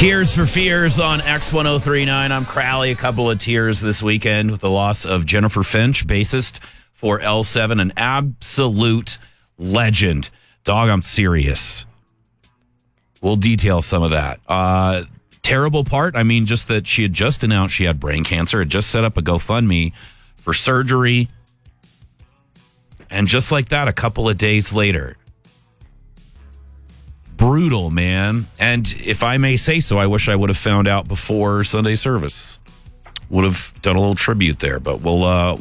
Tears for Fears on X1039. I'm Crowley. A couple of tears this weekend with the loss of Jennifer Finch, bassist for L7, an absolute legend. Dog, I'm serious. We'll detail some of that. Terrible part, I mean, just that she had just announced she had brain cancer, had just set up a GoFundMe for surgery. And just like that, a couple of days later. Brutal, man. And if I may say so, I wish I would have found out before Sunday service. Would have done a little tribute there, but we'll